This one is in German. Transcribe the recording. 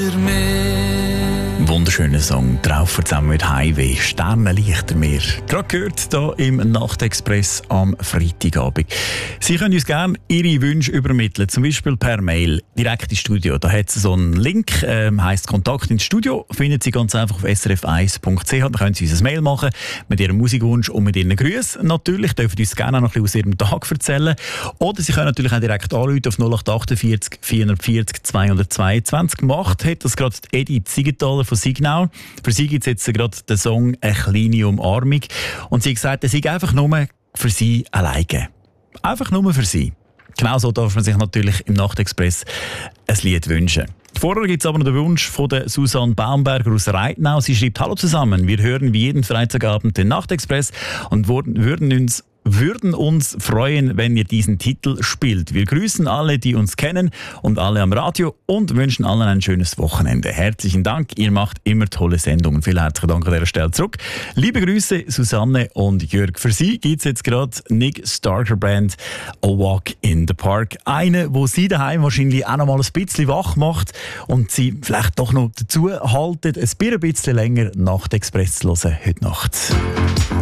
Wunderschöner Song, drauf zusammen mit Highway, Sternenlichter mehr. Gerade gehört hier im Nachtexpress am Freitagabend. Sie können uns gerne Ihre Wünsche übermitteln, zum Beispiel per Mail, direkt ins Studio. Da hat es so einen Link, heisst Kontakt ins Studio, finden Sie ganz einfach auf srf1.ch. Da können Sie uns ein Mail machen mit Ihrem Musikwunsch und mit Ihren Grüßen. Natürlich dürfen Sie uns gerne auch noch ein bisschen aus Ihrem Tag erzählen. Oder Sie können natürlich auch direkt anrufen auf 0848 440 222. Gemacht hat das gerade Edith Siegenthaler von Signal. Für sie gibt es jetzt gerade den Song «Eine kleine Umarmung». Und sie hat gesagt, er sei einfach nur für sie alleine. Einfach nur für sie. Genauso darf man sich natürlich im Nachtexpress ein Lied wünschen. Vorher gibt es aber noch den Wunsch von der Susanne Baumberger aus Reitnau. Sie schreibt: «Hallo zusammen, wir hören wie jeden Freitagabend den Nachtexpress und würden uns freuen, wenn ihr diesen Titel spielt. Wir grüßen alle, die uns kennen und alle am Radio und wünschen allen ein schönes Wochenende. Herzlichen Dank, ihr macht immer tolle Sendungen.» Vielen herzlichen Dank an dieser Stelle zurück. Liebe Grüße, Susanne und Jörg. Für Sie gibt es jetzt gerade Nick Starker Band «A Walk in the Park». Eine, wo Sie daheim wahrscheinlich auch noch mal ein bisschen wach macht und Sie vielleicht doch noch dazu halten, ein bisschen länger Nachtexpress zu hören heute Nacht.